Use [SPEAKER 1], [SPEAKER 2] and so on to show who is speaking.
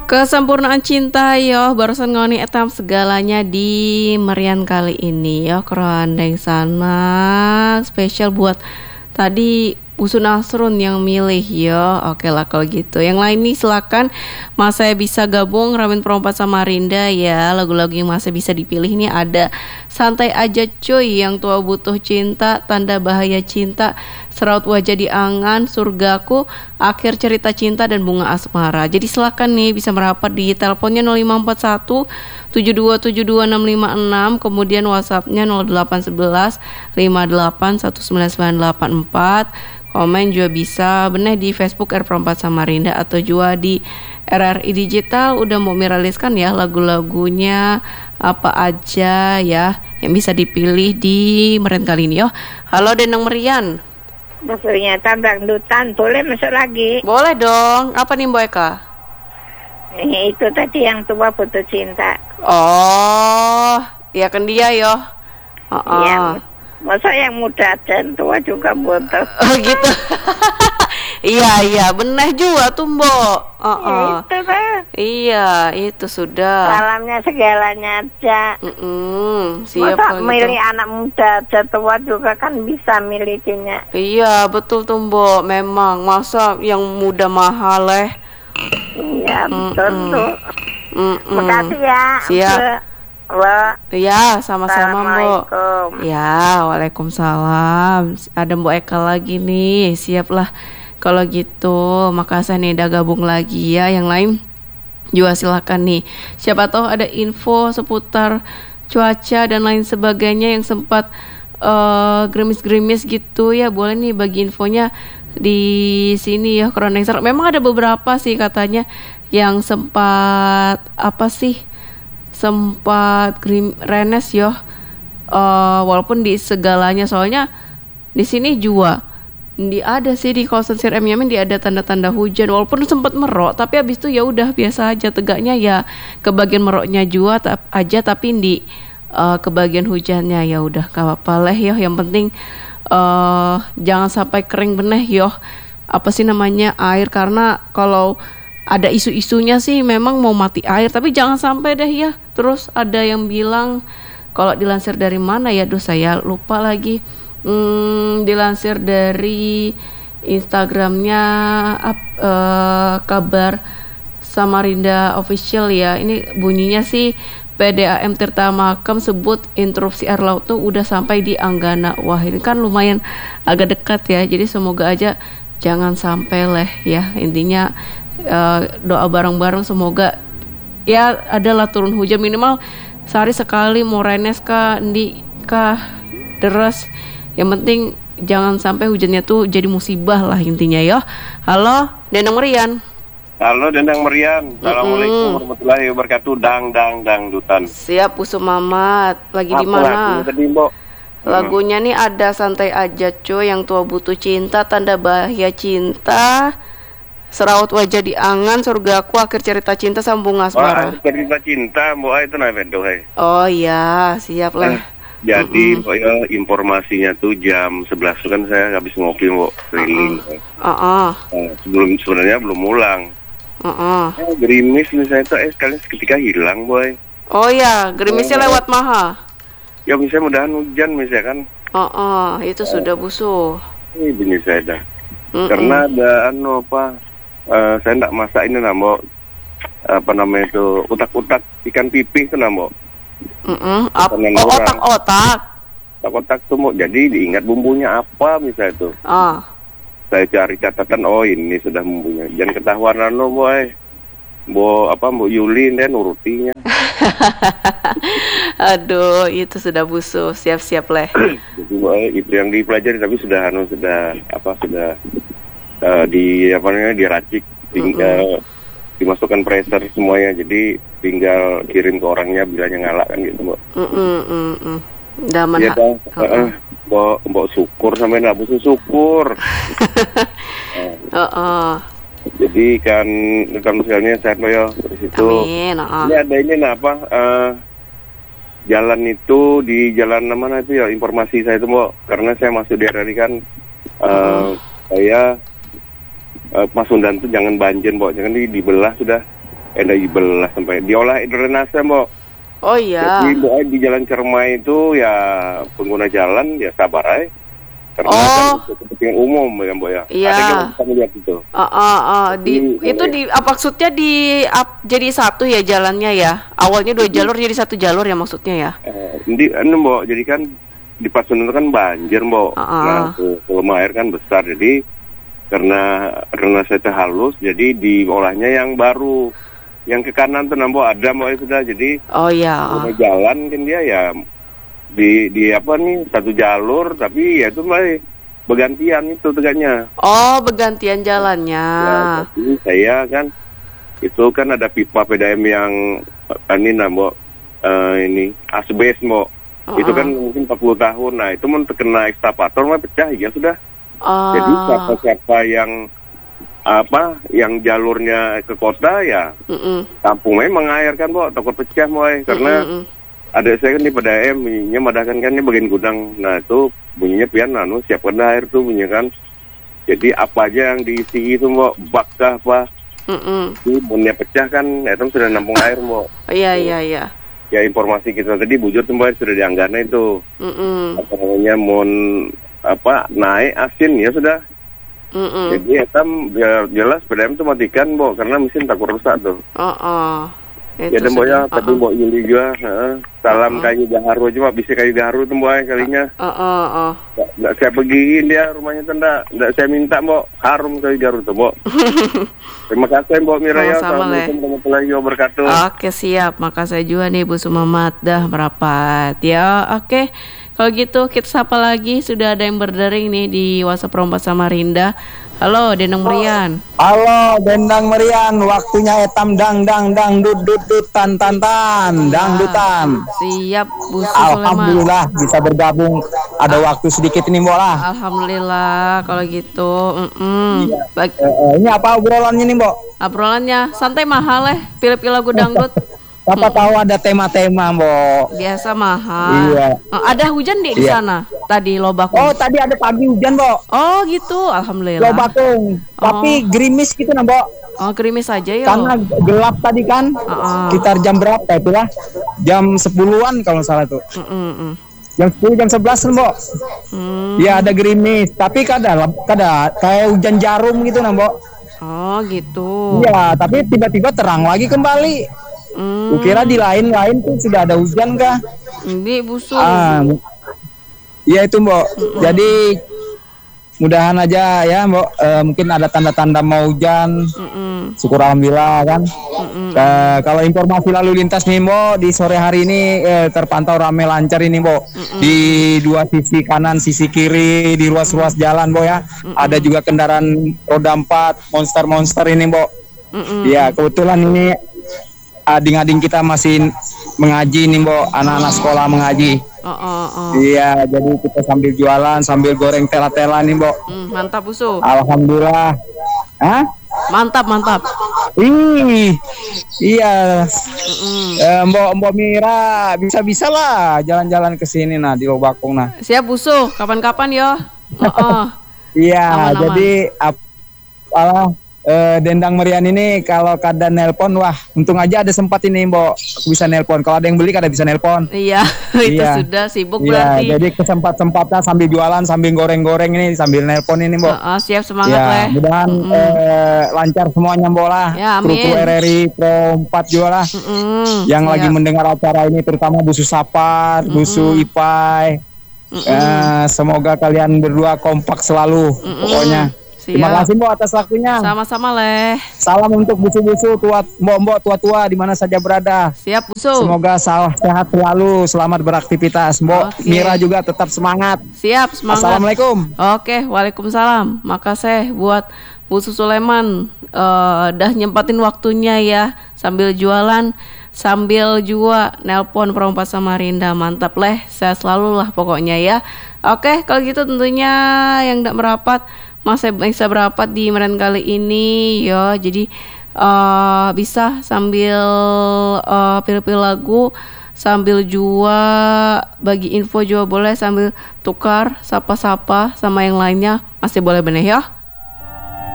[SPEAKER 1] Kesempurnaan cinta yo barusan ngoni etam segalanya di merian kali ini yo kerandeng sana spesial buat tadi Usun Asrun yang milih yo. Oke lah kalau gitu. Yang lain nih silakan Mas saya bisa gabung Ramen Perompak Samarinda ya. Lagu-lagu yang masih bisa dipilih nih ada Santai Aja Cuy, Yang Tua Butuh Cinta, Tanda Bahaya Cinta, Seraut Wajah di Angan, Surgaku, Akhir Cerita Cinta, dan Bunga Asmara. Jadi silakan nih bisa merapat di teleponnya 0541 7272656, kemudian WhatsAppnya 0811 581994. Komen juga bisa benih di Facebook R Perompak Samarinda atau juga di RRI Digital. Udah mau miraliskan ya lagu-lagunya apa aja ya yang bisa dipilih di meren kali ini yo. Halo Denang Merian.
[SPEAKER 2] Maksudnya tabrak dutan, boleh masuk lagi?
[SPEAKER 1] Boleh dong. Apa nih Mbak Eka?
[SPEAKER 2] Itu tadi Yang Tua Butuh Cinta.
[SPEAKER 1] Oh, ya kan dia yo.
[SPEAKER 2] Iya. Masa yang muda dan tua juga butuh.
[SPEAKER 1] Oh gitu. Iya benar juga tuh Mbok.
[SPEAKER 2] Itu kan.
[SPEAKER 1] Iya itu sudah.
[SPEAKER 2] Salamnya segalanya aja.
[SPEAKER 1] Siap.
[SPEAKER 2] Masa milih
[SPEAKER 1] gitu.
[SPEAKER 2] anak muda dan tua juga kan bisa milikinya.
[SPEAKER 1] Iya betul tuh Mbok. Memang masa yang muda mahal
[SPEAKER 2] Iya betul tuh. Makasih ya.
[SPEAKER 1] Siap.
[SPEAKER 2] Halo.
[SPEAKER 1] Iya sama-sama Mbok.
[SPEAKER 2] Assalamualaikum.
[SPEAKER 1] Ya waalaikumsalam. Ada Mbok Eka lagi nih. Siaplah. Kalau gitu, makasih nih udah gabung lagi ya. Yang lain juga silakan nih. Siapa tahu ada info seputar cuaca dan lain sebagainya yang sempat gerimis-gerimis gitu ya. Boleh nih bagi infonya di sini ya. Kroneser. Memang ada beberapa sih katanya yang sempat sempat renes yo. Walaupun di segalanya soalnya di sini juga ada sih di kawasan Sir M Yamin ada tanda-tanda hujan walaupun sempat merok tapi habis itu ya udah biasa aja tegaknya ya kebagian meroknya juga aja tapi di kebagian hujannya ya udah gak apa-apa lah yo yang penting jangan sampai kering beneh yo apa sih namanya air karena kalau ada isu-isunya sih memang mau mati air tapi jangan sampai deh ya. Terus ada yang bilang kalau dilansir dari mana ya saya lupa lagi. Dilansir dari Instagramnya kabar Samarinda Official ya. Ini bunyinya sih PDAM Tirta Makam sebut interupsi air laut tuh udah sampai di Anggana. Wah ini kan lumayan agak dekat ya. Jadi semoga aja jangan sampai lah ya. Intinya doa bareng-bareng semoga ya adalah turun hujan minimal sehari sekali mau renes kah deras. Yang penting jangan sampai hujannya tuh jadi musibah lah intinya ya. Halo, Denang Merian.
[SPEAKER 3] Halo Denang Merian. Assalamualaikum warahmatullahi wabarakatuh. Dang dutan.
[SPEAKER 1] Siap Usum Mamat. Lagi di mana? Lagunya nih ada Santai Aja Cuy, Yang Tua Butuh Cinta, Tanda Bahaya Cinta, Seraut Wajah di Angan, Surgaku, Akhir Cerita Cinta, sama Bunga Asmara.
[SPEAKER 3] Akhir Cerita Cinta, Mbak itu namanya.
[SPEAKER 1] Oh iya, siap lah.
[SPEAKER 3] Jadi informasinya tuh jam 11 kan saya habis ngopi Mbak keliling. Sebenarnya belum pulang. Gerimis misalnya itu sekalian seketika hilang boy.
[SPEAKER 1] Oh ya, gerimisnya lewat maha.
[SPEAKER 3] Ya misalnya mudahan hujan misalnya kan.
[SPEAKER 1] Itu sudah busuh.
[SPEAKER 3] Ini bunyi saya dah. Karena ada saya enggak masak ini Mbak. Apa namanya itu utak-utak ikan pipih itu Mbak. Otak-otak tuh mau jadi diingat bumbunya apa misalnya tuh. Saya cari catatan ini sudah bumbunya. Jangan ketahuan boy. Mbok Yuli dan nurutinya.
[SPEAKER 1] Aduh, itu sudah busuh. Siap-siap leh.
[SPEAKER 3] Jadi boy, itu yang dipelajari tapi sudah diracik dimasukkan pressure semuanya, jadi tinggal kirim ke orangnya bilanya ngalak kan gitu Mbak. Iya kan, Mbak syukur sampai nggak butuh syukur. Jadi kan misalnya saya ya dari situ. Amin. Ini ada ini jalan itu di jalan mana itu ya informasi saya itu Mbak, karena saya masuk di RRI kan saya Mas Sundan tuh jangan banjir, Mbok. Jangan dibelah sudah belas sampai diolah drainase, Mbok.
[SPEAKER 1] Oh iya.
[SPEAKER 3] Jadi Mbok di Jalan Cermai itu ya pengguna jalan ya sabar aja. Karena kan itu kepentingan umum ya, Mbok ya.
[SPEAKER 1] Iya.
[SPEAKER 3] Ada yang bisa melihat itu.
[SPEAKER 1] Maksudnya jadi satu ya jalannya ya. Awalnya 2 jalur jadi 1 jalur ya maksudnya ya.
[SPEAKER 3] Mbok, jadi kan di Pasundan itu kan banjir, Mbok. Nah, volume air kan besar, jadi karena drainase itu halus, jadi diolahnya yang baru. Yang ke kanan tuh Mbok ada, Mbok, ya sudah. Jadi jalan kan dia ya di apa nih 1 jalur, tapi ya itu Mbak bergantian itu tegaknya.
[SPEAKER 1] Oh, bergantian jalannya.
[SPEAKER 3] Ya, tapi saya kan itu kan ada pipa PDAM yang ini Mbok, ini asbes, Mbok. Itu kan mungkin 40 tahun. Nah, itu mau terkena ekskavator mah pecah ya sudah. Jadi siapa yang yang jalurnya ke kota ya kampung memang air kan, Mbok, takut pecah, Mbok, karena ada saya kan di PDAM bunyinya madahkan kan ini bagian gudang. Nah, itu bunyinya pian siapkan air tuh bunyinya kan. Jadi apa aja yang diisi itu, Mbok, bak kah apa. Ini bunyinya pecah kan, itu sudah nampung air, Mbok.
[SPEAKER 1] Iya.
[SPEAKER 3] Ya informasi kita tadi bujur tuh, Mbak, sudah dianggana itu. Apa namanya naik asin ya sudah. Jadi biar jelas PDAM tuh matikan, Mbok, karena mesin takut rusak tuh. Ya dan Mbok ya, tapi Mbok Yuli juga. Salam kayu gaharu aja, Mbak, bisa kayu gaharu tuh, Mbok, kalinya. Nggak saya pergiin dia rumahnya tuh, nggak saya minta, Mbok, harum kayu gaharu tuh, Mbok. Terima kasih, Mbok Miraya. Assalamualaikum warahmatullahi wabarakatuh.
[SPEAKER 1] Oke, siap. Makasih juga nih Bu Sumamat dah merapat ya. Oke. Kalau gitu kita sapa lagi, sudah ada yang berdering nih di WhatsApp Perompak Samarinda. Halo Dendang Merian.
[SPEAKER 4] Halo Dendang Merian, waktunya etam dang dut dangdutan.
[SPEAKER 1] Siap Bu Suleman.
[SPEAKER 4] Alhamdulillah bisa bergabung, ada waktu sedikit ini, Mbok lah.
[SPEAKER 1] Alhamdulillah kalau gitu.
[SPEAKER 4] Ini apa obrolannya nih, Mbok?
[SPEAKER 1] Obrolannya santai mahal pilih-pilih lagu dangdut.
[SPEAKER 4] Siapa tahu ada tema-tema, Mbok.
[SPEAKER 1] Biasa mahal.
[SPEAKER 4] Iya.
[SPEAKER 1] Ada hujan di sana tadi Lobakung.
[SPEAKER 4] Oh, tadi ada pagi hujan, Mbok.
[SPEAKER 1] Oh, gitu. Alhamdulillah.
[SPEAKER 4] Lobakung. Tapi gerimis gitu, Mbok.
[SPEAKER 1] Oh, gerimis aja ya.
[SPEAKER 4] Karena gelap tadi kan. Sekitar jam berapa itulah? Jam 10-an kalau salah tuh. Jam 10, jam 11, Mbok. Ya ada gerimis, tapi kadang kayak hujan jarum gitu, Mbok.
[SPEAKER 1] Oh, gitu.
[SPEAKER 4] Iya, tapi tiba-tiba terang lagi kembali. Kukira di lain-lain tuh sudah ada hujan kah?
[SPEAKER 1] Ini busuk.
[SPEAKER 4] Iya itu, Mbok. Jadi mudahan aja ya, Mbok. Mungkin ada tanda-tanda mau hujan. Syukur alhamdulillah kan. Kalau informasi lalu lintas nih, Mbok, di sore hari ini terpantau ramai lancar ini, Mbok. Di 2 sisi kanan, sisi kiri, di ruas-ruas jalan, Mbok ya. Ada juga kendaraan roda 4, monster ini, Mbok. Iya, kebetulan ini adik-adik kita masih mengaji nih, Mbok, anak-anak sekolah mengaji. Iya, jadi kita sambil jualan, sambil goreng tela-tela nih, Mbok.
[SPEAKER 1] Mantap, Busu.
[SPEAKER 4] Alhamdulillah. Hah?
[SPEAKER 1] Mantap.
[SPEAKER 4] Iya. Mbok Mira, bisa lah jalan-jalan ke sini nah di Lobakung nah.
[SPEAKER 1] Siap, Busu. Kapan-kapan yo.
[SPEAKER 4] Iya, jadi Dendang Merian ini kalau kada nelpon, wah untung aja ada sempat ini, Mbok, aku bisa nelpon. Kalau ada yang beli kada bisa nelpon.
[SPEAKER 1] Iya. Itu sudah sibuk berarti.
[SPEAKER 4] Jadi kesempatan sambil jualan, sambil goreng-goreng ini, sambil nelpon ini, Mbok.
[SPEAKER 1] Siap, semangat
[SPEAKER 4] mudahan lancar semuanya, Mbok lah.
[SPEAKER 1] Ya, amin.
[SPEAKER 4] Kru RRI Pro 4 juga lah. Yang lagi mendengar acara ini, terutama Busu Sapar, Busu Ipai. Semoga kalian berdua kompak selalu, pokoknya. Terima kasih, Mbok, atas waktunya.
[SPEAKER 1] Sama-sama, Leh.
[SPEAKER 4] Salam untuk busu-busu mbok-mbok tua-tua di mana saja berada.
[SPEAKER 1] Siap, Busu.
[SPEAKER 4] Semoga sehat selalu, selamat beraktivitas. Mbok Mira juga tetap semangat.
[SPEAKER 1] Siap, semangat.
[SPEAKER 4] Assalamualaikum.
[SPEAKER 1] Oke, waalaikumsalam. Makasih buat Busu Suleman, dah nyempatin waktunya ya, sambil jualan, sambil juga nelpon Perompak Samarinda. Mantap, Leh. Sehat selalu lah pokoknya ya. Oke, kalau gitu tentunya yang tidak merapat masih bisa berapat di Meren kali ini ya. Jadi bisa sambil pilih-pilih lagu, sambil juga bagi info juga boleh, sambil tukar sapa-sapa sama yang lainnya masih boleh bener ya.